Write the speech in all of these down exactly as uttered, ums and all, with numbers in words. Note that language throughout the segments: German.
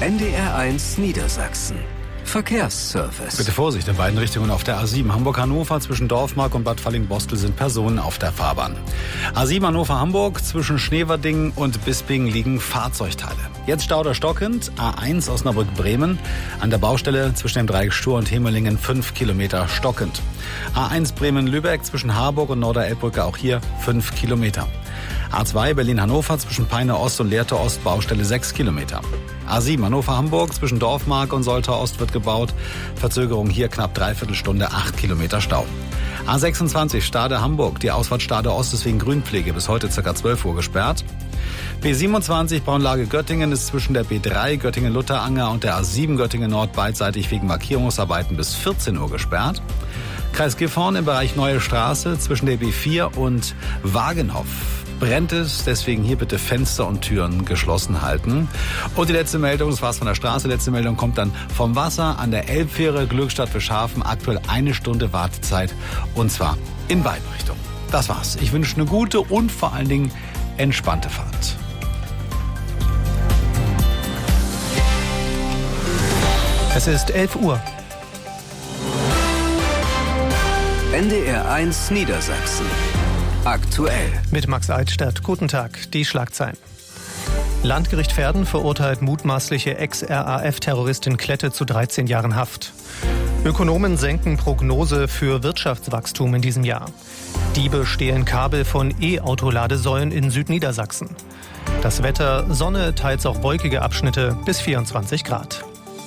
N D R eins Niedersachsen. Verkehrsservice. Bitte Vorsicht in beiden Richtungen auf der A sieben. Hamburg-Hannover zwischen Dorfmark und Bad Falling-Bostel sind Personen auf der Fahrbahn. A sieben Hannover-Hamburg zwischen Schneverding und Bisping liegen Fahrzeugteile. Jetzt Stauder stockend. A eins Osnabrück-Bremen an der Baustelle zwischen dem Dreieck Stur und Hemelingen fünf Kilometer stockend. A eins Bremen-Lübeck zwischen Harburg und Norder-Elbbrücke auch hier fünf Kilometer. A zwei Berlin-Hannover zwischen Peine Ost und Lehrte Ost Baustelle sechs Kilometer. A sieben Hannover-Hamburg zwischen Dorfmark und Soltau Ost wird gebaut. Verzögerung hier knapp dreiviertel Stunde, acht Kilometer Stau. A sechsundzwanzig Stade Hamburg, die Ausfahrt Stade Ost ist wegen Grünpflege bis heute ca. zwölf Uhr gesperrt. B siebenundzwanzig Braunlage Göttingen ist zwischen der B drei Göttingen-Lutteranger und der A sieben Göttingen-Nord beidseitig wegen Markierungsarbeiten bis vierzehn Uhr gesperrt. Kreis Gifhorn im Bereich Neue Straße zwischen der B vier und Wagenhof brennt es, deswegen hier bitte Fenster und Türen geschlossen halten. Und die letzte Meldung, das war's von der Straße, letzte Meldung kommt dann vom Wasser an der Elbfähre Glückstadt Beschafen, aktuell eine Stunde Wartezeit und zwar in beiden Richtungen. Das war's. Ich wünsche eine gute und vor allen Dingen entspannte Fahrt. Es ist elf Uhr. N D R eins Niedersachsen. Aktuell. Mit Max Eitstadt. Guten Tag. Die Schlagzeilen. Landgericht Verden verurteilt mutmaßliche Ex-R A F-Terroristin Klette zu dreizehn Jahren Haft. Ökonomen senken Prognose für Wirtschaftswachstum in diesem Jahr. Diebe stehlen Kabel von E-Auto-Ladesäulen in Südniedersachsen. Das Wetter, Sonne, teils auch wolkige Abschnitte bis vierundzwanzig Grad.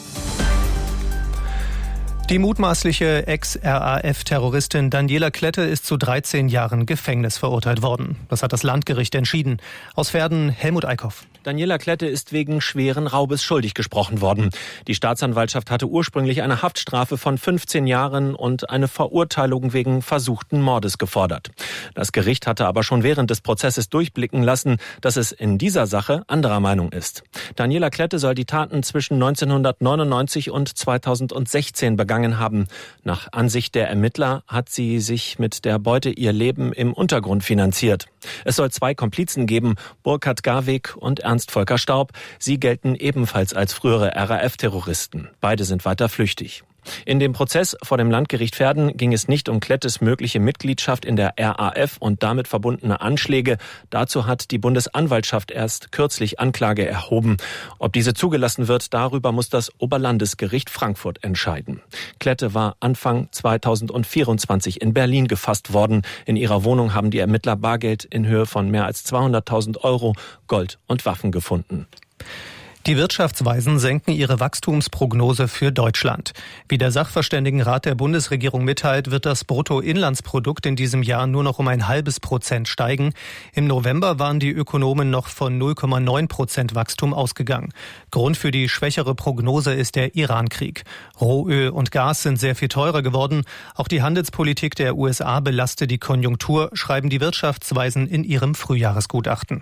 Die mutmaßliche Ex-R A F-Terroristin Daniela Klette ist zu dreizehn Jahren Gefängnis verurteilt worden. Das hat das Landgericht entschieden. Aus Verden Helmut Eickhoff. Daniela Klette ist wegen schweren Raubes schuldig gesprochen worden. Die Staatsanwaltschaft hatte ursprünglich eine Haftstrafe von fünfzehn Jahren und eine Verurteilung wegen versuchten Mordes gefordert. Das Gericht hatte aber schon während des Prozesses durchblicken lassen, dass es in dieser Sache anderer Meinung ist. Daniela Klette soll die Taten zwischen neunzehnhundertneunundneunzig und zweitausendsechzehn begangen haben. Nach Ansicht der Ermittler hat sie sich mit der Beute ihr Leben im Untergrund finanziert. Es soll zwei Komplizen geben, Burkhard Garweg und Ernst Volker Staub. Sie gelten ebenfalls als frühere R A F-Terroristen. Beide sind weiter flüchtig. In dem Prozess vor dem Landgericht Verden ging es nicht um Klettes mögliche Mitgliedschaft in der R A F und damit verbundene Anschläge. Dazu hat die Bundesanwaltschaft erst kürzlich Anklage erhoben. Ob diese zugelassen wird, darüber muss das Oberlandesgericht Frankfurt entscheiden. Klette war Anfang zweitausendvierundzwanzig in Berlin gefasst worden. In ihrer Wohnung haben die Ermittler Bargeld in Höhe von mehr als zweihunderttausend Euro, Gold und Waffen gefunden. Die Wirtschaftsweisen senken ihre Wachstumsprognose für Deutschland. Wie der Sachverständigenrat der Bundesregierung mitteilt, wird das Bruttoinlandsprodukt in diesem Jahr nur noch um ein halbes Prozent steigen. Im November waren die Ökonomen noch von null Komma neun Prozent Wachstum ausgegangen. Grund für die schwächere Prognose ist der Iran-Krieg. Rohöl und Gas sind sehr viel teurer geworden. Auch die Handelspolitik der U S A belaste die Konjunktur, schreiben die Wirtschaftsweisen in ihrem Frühjahresgutachten.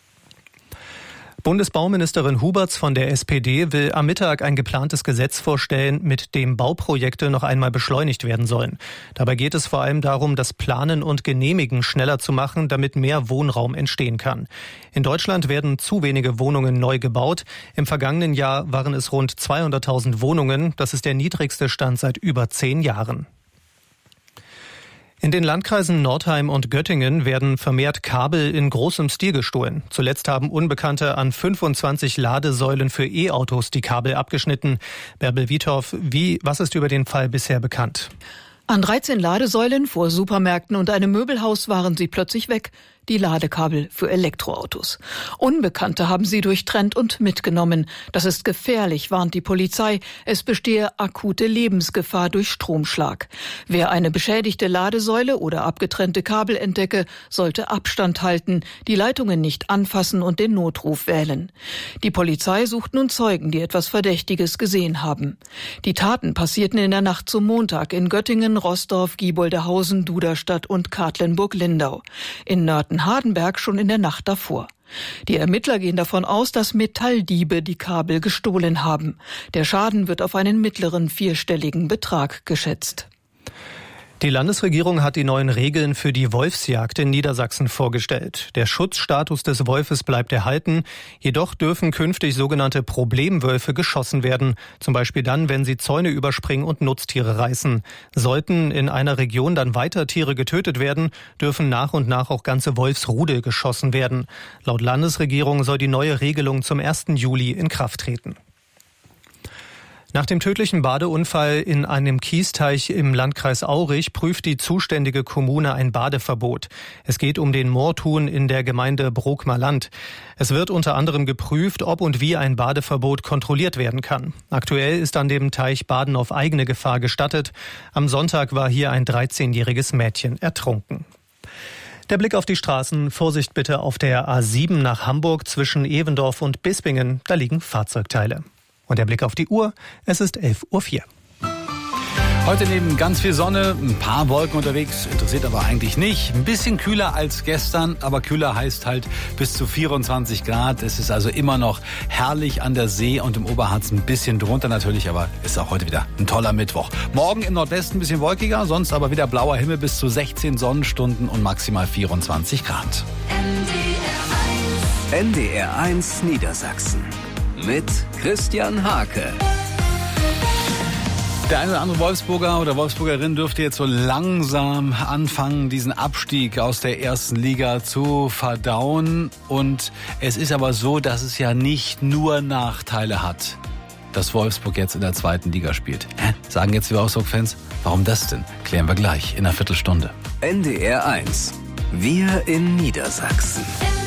Bundesbauministerin Huberts von der S P D will am Mittag ein geplantes Gesetz vorstellen, mit dem Bauprojekte noch einmal beschleunigt werden sollen. Dabei geht es vor allem darum, das Planen und Genehmigen schneller zu machen, damit mehr Wohnraum entstehen kann. In Deutschland werden zu wenige Wohnungen neu gebaut. Im vergangenen Jahr waren es rund zweihunderttausend Wohnungen. Das ist der niedrigste Stand seit über zehn Jahren. In den Landkreisen Nordheim und Göttingen werden vermehrt Kabel in großem Stil gestohlen. Zuletzt haben Unbekannte an fünfundzwanzig Ladesäulen für E-Autos die Kabel abgeschnitten. Bärbel Wiethoff, wie, was ist über den Fall bisher bekannt? An dreizehn Ladesäulen vor Supermärkten und einem Möbelhaus waren sie plötzlich weg. Die Ladekabel für Elektroautos. Unbekannte haben sie durchtrennt und mitgenommen. Das ist gefährlich, warnt die Polizei. Es bestehe akute Lebensgefahr durch Stromschlag. Wer eine beschädigte Ladesäule oder abgetrennte Kabel entdecke, sollte Abstand halten, die Leitungen nicht anfassen und den Notruf wählen. Die Polizei sucht nun Zeugen, die etwas Verdächtiges gesehen haben. Die Taten passierten in der Nacht zum Montag in Göttingen, Roßdorf, Gieboldehausen, Duderstadt und Katlenburg-Lindau. In Nörten Hardenberg schon in der Nacht davor. Die Ermittler gehen davon aus, dass Metalldiebe die Kabel gestohlen haben. Der Schaden wird auf einen mittleren vierstelligen Betrag geschätzt. Die Landesregierung hat die neuen Regeln für die Wolfsjagd in Niedersachsen vorgestellt. Der Schutzstatus des Wolfes bleibt erhalten, jedoch dürfen künftig sogenannte Problemwölfe geschossen werden, zum Beispiel dann, wenn sie Zäune überspringen und Nutztiere reißen. Sollten in einer Region dann weiter Tiere getötet werden, dürfen nach und nach auch ganze Wolfsrudel geschossen werden. Laut Landesregierung soll die neue Regelung zum ersten Juli in Kraft treten. Nach dem tödlichen Badeunfall in einem Kiesteich im Landkreis Aurich prüft die zuständige Kommune ein Badeverbot. Es geht um den Moortun in der Gemeinde Brookmer-Land. Es wird unter anderem geprüft, ob und wie ein Badeverbot kontrolliert werden kann. Aktuell ist an dem Teich Baden auf eigene Gefahr gestattet. Am Sonntag war hier ein dreizehnjähriges Mädchen ertrunken. Der Blick auf die Straßen. Vorsicht bitte auf der A sieben nach Hamburg zwischen Evendorf und Bispingen. Da liegen Fahrzeugteile. Und der Blick auf die Uhr, es ist elf Uhr vier. Heute neben ganz viel Sonne, ein paar Wolken unterwegs, interessiert aber eigentlich nicht. Ein bisschen kühler als gestern, aber kühler heißt halt bis zu vierundzwanzig Grad. Es ist also immer noch herrlich an der See und im Oberharz ein bisschen drunter natürlich, aber ist auch heute wieder ein toller Mittwoch. Morgen im Nordwesten ein bisschen wolkiger, sonst aber wieder blauer Himmel bis zu sechzehn Sonnenstunden und maximal vierundzwanzig Grad. N D R eins Niedersachsen mit Christian Hake. Der eine oder andere Wolfsburger oder Wolfsburgerin dürfte jetzt so langsam anfangen, diesen Abstieg aus der ersten Liga zu verdauen. Und es ist aber so, dass es ja nicht nur Nachteile hat, dass Wolfsburg jetzt in der zweiten Liga spielt. Hä? Sagen jetzt die Wolfsburg-Fans, warum das denn? Klären wir gleich in einer Viertelstunde. N D R eins. Wir in Niedersachsen.